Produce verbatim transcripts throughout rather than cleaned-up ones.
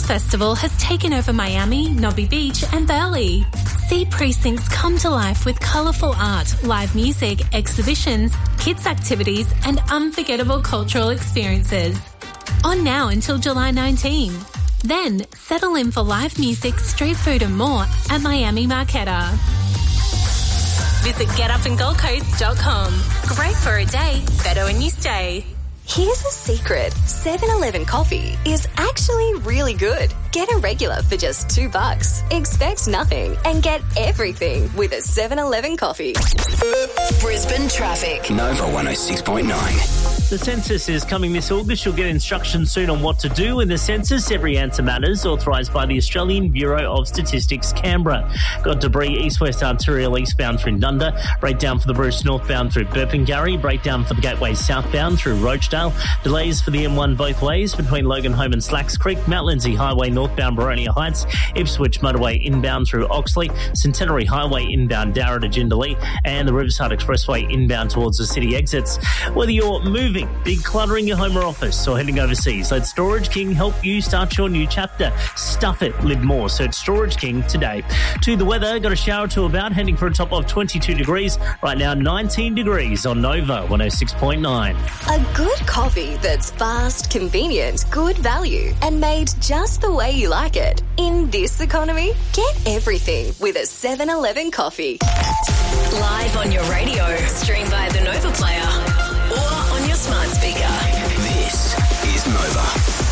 Festival has taken over Miami, Nobby Beach and Burleigh. See precincts come to life with colourful art, live music, exhibitions, kids' activities and unforgettable cultural experiences. On now until July nineteenth. Then settle in for live music, street food and more at Miami Marquetta. Visit get up and gold coast dot com. Great for a day, better when you stay. Here's a secret. seven eleven coffee is actually really good. Get a regular for just two bucks. Expect nothing and get everything with a seven eleven coffee. Brisbane traffic. Nova one oh six point nine. The census is coming this August. You'll get instructions soon on what to do in the census. Every answer matters, authorised by the Australian Bureau of Statistics, Canberra. Got debris east-west arterial eastbound through Nunda. Breakdown for the Bruce northbound through Burpengary. Breakdown for the Gateway southbound through Rochdale. Delays for the M one both ways between Logan Home and Slacks Creek. Mount Lindsay Highway northbound Boronia Heights. Ipswich Motorway inbound through Oxley. Centenary Highway inbound Darra to Jindalee. And the Riverside Expressway inbound towards the city exits. Whether you're moving, decluttering your home or office, or heading overseas, let Storage King help you start your new chapter. Stuff it, live more. Search Storage King today. To the weather, got a shower to about, heading for a top of twenty-two degrees. Right now, nineteen degrees on Nova one oh six point nine. A good coffee that's fast, convenient, good value, and made just the way you like it. In this economy, get everything with a seven eleven coffee. Live on your radio, stream by the Nova Player, or on your smart speaker. This is Nova.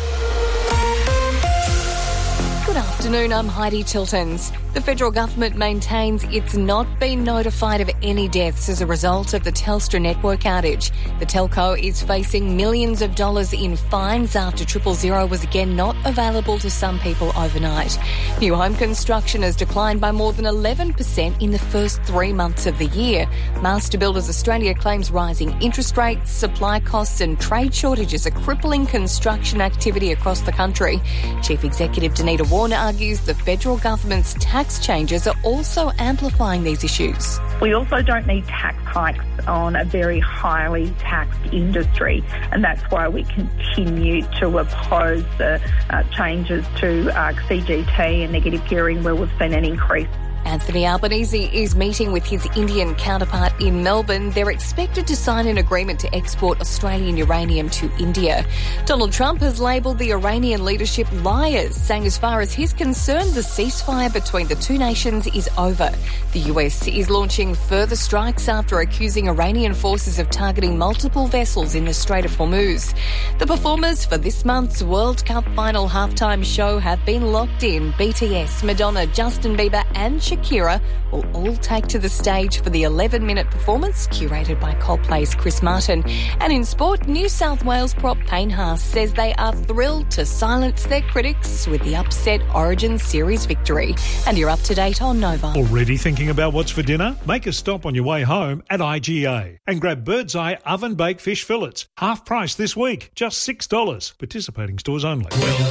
Good afternoon, I'm Heidi Tiltons. The federal government maintains it's not been notified of any deaths as a result of the Telstra network outage. The telco is facing millions of dollars in fines after Triple Zero was again not available to some people overnight. New home construction has declined by more than eleven percent in the first three months of the year. Master Builders Australia claims rising interest rates, supply costs and trade shortages are crippling construction activity across the country. Chief Executive Danita Warner argues the federal government's tax changes are also amplifying these issues. We also don't need tax hikes on a very highly taxed industry, and that's why we continue to oppose the uh, changes to uh, C G T and negative gearing where we've seen an increase. Anthony Albanese is meeting with his Indian counterpart in Melbourne. They're expected to sign an agreement to export Australian uranium to India. Donald Trump has labelled the Iranian leadership liars, saying as far as he's concerned, the ceasefire between the two nations is over. The U S is launching further strikes after accusing Iranian forces of targeting multiple vessels in the Strait of Hormuz. The performers for this month's World Cup final halftime show have been locked in. B T S, Madonna, Justin Bieber and Shakira will all take to the stage for the eleven-minute performance curated by Coldplay's Chris Martin. And in sport, New South Wales prop Payne Haas says they are thrilled to silence their critics with the upset Origin Series victory. And you're up to date on Nova. Already thinking about what's for dinner? Make a stop on your way home at I G A and grab Bird's Eye oven-baked fish fillets. Half price this week, just six dollars. Participating stores only. Well,